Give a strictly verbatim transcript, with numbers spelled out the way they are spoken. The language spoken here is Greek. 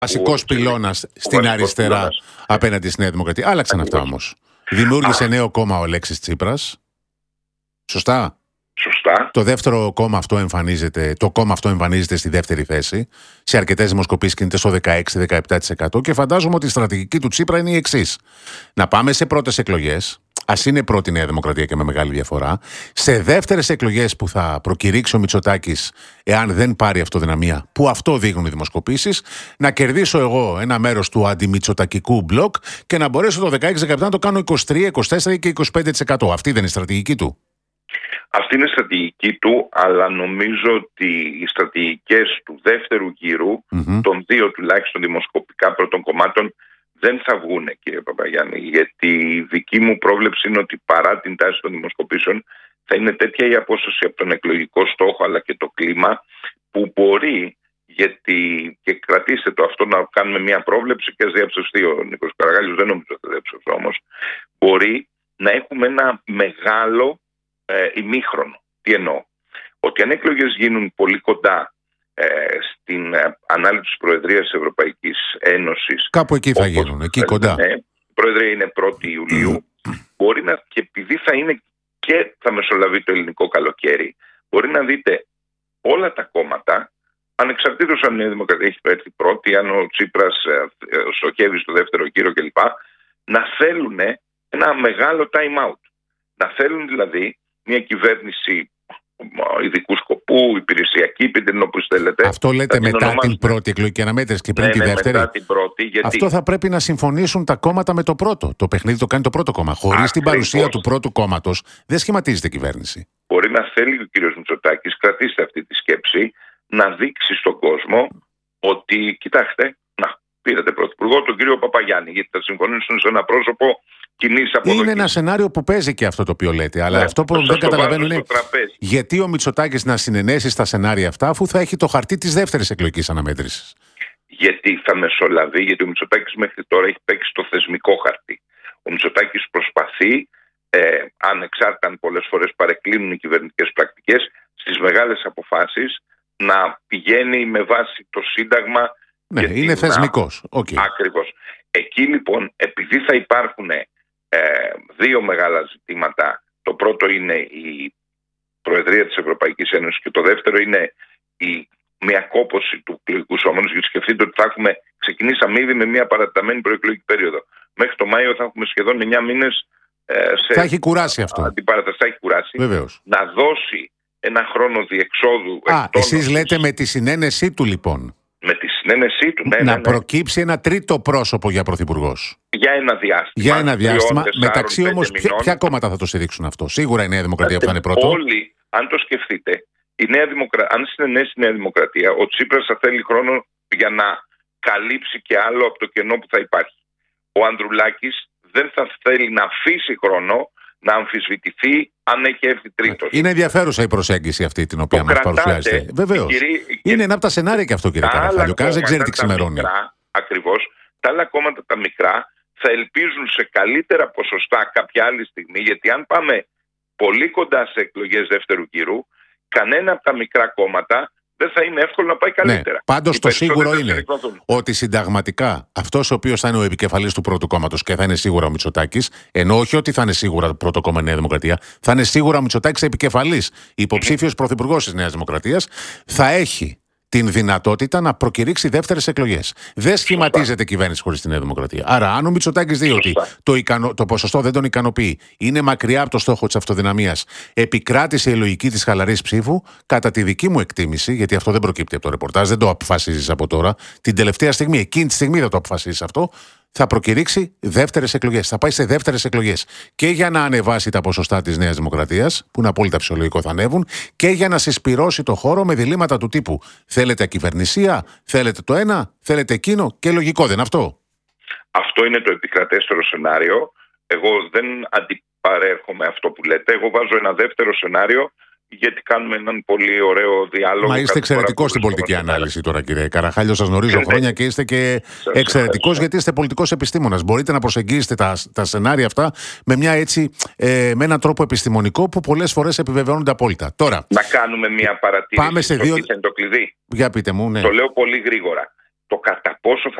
βασικός πυλώνας στην αριστερά πυλώνας. Απέναντι στη Νέα Δημοκρατία. Άλλαξαν αυτά όμως. Δημιούργησε Α. νέο κόμμα ο Αλέξης Τσίπρας. Σωστά. Σωστά. Το δεύτερο κόμμα αυτό εμφανίζεται, το κόμμα αυτό εμφανίζεται στη δεύτερη θέση. Σε αρκετές δημοσκοπήσεις κινείται στο δεκαέξι με δεκαεπτά τοις εκατό και φαντάζομαι ότι η στρατηγική του Τσίπρα είναι η εξής. Να πάμε σε πρώτες εκλογές. Ας είναι πρώτη Νέα Δημοκρατία και με μεγάλη διαφορά. Σε δεύτερες εκλογές που θα προκηρύξει ο Μητσοτάκης, εάν δεν πάρει αυτοδυναμία, που αυτό δείχνουν οι δημοσκοπήσεις, να κερδίσω εγώ ένα μέρος του αντιμητσοτακικού μπλοκ και να μπορέσω το δεκαέξι δεκαεπτά να το κάνω είκοσι τρία, είκοσι τέσσερα και είκοσι πέντε τοις εκατό. Αυτή δεν είναι η στρατηγική του. Αυτή είναι η στρατηγική του, αλλά νομίζω ότι οι στρατηγικές του δεύτερου γύρου, mm-hmm. των δύο τουλάχιστον δημοσκοπικά πρώτων κομμάτων, δεν θα βγουν, κύριε Παπαγιάννη, γιατί η δική μου πρόβλεψη είναι ότι παρά την τάση των δημοσκοπήσεων θα είναι τέτοια η απόσταση από τον εκλογικό στόχο αλλά και το κλίμα που μπορεί, γιατί και κρατήστε το αυτό να κάνουμε μια πρόβλεψη και ας διαψευστεί ο Νίκος Καραγάλης, δεν νομίζω ότι θα διαψευστεί όμως, μπορεί να έχουμε ένα μεγάλο ε, ημίχρονο. Τι εννοώ? Ότι αν εκλογές γίνουν πολύ κοντά Ε, στην ε, ανάληψη της Προεδρίας της Ευρωπαϊκής Ένωσης, κάπου εκεί θα γίνουν, εκεί κοντά. Ναι, η Προεδρία είναι πρώτη Ιουλίου. Μπορεί να, και επειδή θα είναι και θα μεσολαβεί το ελληνικό καλοκαίρι, μπορεί να δείτε όλα τα κόμματα, ανεξαρτήτως αν η Δημοκρατία έχει έρθει πρώτη, αν ο Τσίπρας ε, ε, στοχεύει στο δεύτερο γύρο κλπ, να θέλουν ένα μεγάλο time out. Να θέλουν δηλαδή μια κυβέρνηση ειδικού σκοπού, υπηρεσιακή, πείτε την όπως θέλετε. Αυτό λέτε μετά ονομάζουμε... την πρώτη εκλογική αναμέτρηση και πριν ναι, τη ναι, δεύτερη. Μετά την πρώτη, γιατί... Αυτό θα πρέπει να συμφωνήσουν τα κόμματα με το πρώτο. Το παιχνίδι το κάνει το πρώτο κόμμα. Χωρίς την παρουσία του πρώτου κόμματος δεν σχηματίζεται κυβέρνηση. Μπορεί να θέλει ο κ. Μητσοτάκης, κρατήστε αυτή τη σκέψη, να δείξει στον κόσμο ότι, κοιτάξτε, να πήρατε πρωθυπουργό τον κύριο Παπαγιάννη, γιατί θα συμφωνήσουν σε ένα πρόσωπο. Είναι ένα σενάριο που παίζει και αυτό το οποίο λέτε. Αλλά ναι, αυτό που δεν καταλαβαίνω είναι γιατί ο Μητσοτάκης να συνενέσει στα σενάρια αυτά, αφού θα έχει το χαρτί της δεύτερης εκλογικής αναμέτρησης. Γιατί θα μεσολαβεί, γιατί ο Μητσοτάκης μέχρι τώρα έχει παίξει το θεσμικό χαρτί. Ο Μητσοτάκης προσπαθεί, ε, ανεξάρτητα αν πολλές φορές παρεκκλίνουν οι κυβερνητικές πρακτικές, στις μεγάλες αποφάσεις να πηγαίνει με βάση το Σύνταγμα. Ναι, είναι θεσμικός. Okay. Ακριβώς. Εκεί λοιπόν, επειδή θα υπάρχουν Ε, δύο μεγάλα ζητήματα. Το πρώτο είναι η Προεδρία της Ευρωπαϊκής Ένωσης και το δεύτερο είναι η, μια κόπωση του εκλογικού σώματος. Γιατί σκεφτείτε ότι θα έχουμε, ξεκινήσαμε ήδη με μια παρατεταμένη προεκλογική περίοδο. Μέχρι το Μάιο θα έχουμε σχεδόν εννιά μήνες ε, σε θα έχει κουράσει αυτό. Αντιπαράταση, θα έχει κουράσει. Βεβαίως. Να δώσει ένα χρόνο διεξόδου. Α, εσείς λέτε με τη συνένεσή του λοιπόν. Με τη συνένεσή του, ναι, να ναι, ναι. προκύψει ένα τρίτο πρόσωπο για πρωθυπουργός. Για ένα διάστημα. Για ένα διάστημα. Μεταξύ όμως, ποια, ποια κόμματα θα το στηρίξουν αυτό? Σίγουρα η Νέα Δημοκρατία που θα είναι πρώτο. Όλοι, αν το σκεφτείτε, η Νέα Δημοκρα... αν συνενέσει η Νέα Δημοκρατία, ο Τσίπρας θα θέλει χρόνο για να καλύψει και άλλο από το κενό που θα υπάρχει. Ο Ανδρουλάκης δεν θα θέλει να αφήσει χρόνο να αμφισβητηθεί αν έχει έρθει τρίτος. Είναι ενδιαφέρουσα η προσέγγιση αυτή την οποία μας παρουσιάζεται. Βεβαίως. Κυρί... Είναι ένα από τα σενάρια και αυτό, κύριε Καραχάλιο. Κανείς δεν ξέρει τι ξημερώνει. Ακριβώς. Τα άλλα κόμματα τα μικρά θα ελπίζουν σε καλύτερα ποσοστά κάποια άλλη στιγμή, γιατί αν πάμε πολύ κοντά σε εκλογές δεύτερου γύρου, κανένα από τα μικρά κόμματα δεν θα είναι εύκολο να πάει καλύτερα. Ναι, πάντως το σίγουρο είναι ότι συνταγματικά αυτός ο οποίος θα είναι ο επικεφαλής του πρώτου κόμματος και θα είναι σίγουρα ο Μητσοτάκης, ενώ όχι ότι θα είναι σίγουρα το πρώτο κόμμα Νέα Δημοκρατία, θα είναι σίγουρα ο Μητσοτάκης επικεφαλής, υποψήφιος πρωθυπουργός της Νέας Δημοκρατίας, θα έχει την δυνατότητα να προκηρύξει δεύτερες εκλογές. Δεν σχηματίζεται κυβέρνηση χωρίς τη Νέα Δημοκρατία. Άρα, αν ο Μητσοτάκης δει ότι το, ικανο... το ποσοστό δεν τον ικανοποιεί, είναι μακριά από το στόχο της αυτοδυναμίας, επικράτησε η λογική της χαλαρής ψήφου, κατά τη δική μου εκτίμηση, γιατί αυτό δεν προκύπτει από το ρεπορτάζ, δεν το αποφασίζεις από τώρα, την τελευταία στιγμή, εκείνη τη στιγμή θα το αποφασίσεις αυτό, θα προκηρύξει δεύτερες εκλογές. Θα πάει σε δεύτερες εκλογές. Και για να ανεβάσει τα ποσοστά της Νέας Δημοκρατίας, που είναι απόλυτα φυσιολογικό θα ανέβουν, και για να συσπυρώσει το χώρο με διλήμματα του τύπου. Θέλετε ακυβερνησία, θέλετε το ένα, θέλετε εκείνο, και λογικό δεν είναι αυτό? Αυτό είναι το επικρατέστερο σενάριο. Εγώ δεν αντιπαρέρχομαι αυτό που λέτε. Εγώ βάζω ένα δεύτερο σενάριο, γιατί κάνουμε έναν πολύ ωραίο διάλογο. Μα είστε εξαιρετικός στην πολιτική ανάλυση τώρα, κύριε Καραχάλιο. Σας γνωρίζω Εντε... χρόνια και είστε και εξαιρετικός, γιατί είστε πολιτικός επιστήμονας. Μπορείτε να προσεγγίσετε τα, τα σενάρια αυτά με, μια έτσι, ε, με έναν τρόπο επιστημονικό που πολλές φορές επιβεβαιώνονται απόλυτα. Τώρα, να κάνουμε μια παρατήρηση. Πάμε σε δύο... είναι το κλειδί. Για πείτε μου, ναι. Το λέω πολύ γρήγορα. το κατά πόσο θα